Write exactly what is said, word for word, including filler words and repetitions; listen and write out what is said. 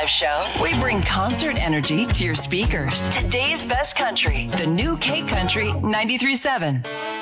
Drive Show, we bring concert energy to your speakers. Today's best country, the new K Country ninety-three point seven.